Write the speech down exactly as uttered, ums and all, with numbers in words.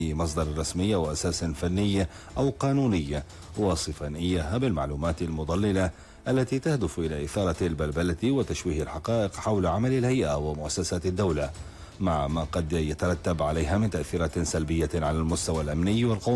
مصدر رسمي أو أساس فني أو قانوني واصفا إياها بالمعلومات المضللة التي تهدف إلى إثارة البلبلة وتشويه الحقائق حول عمل الهيئة ومؤسسات الدولة، مع ما قد يترتب عليها من تأثيرات سلبية على المستوى الأمني والقومي.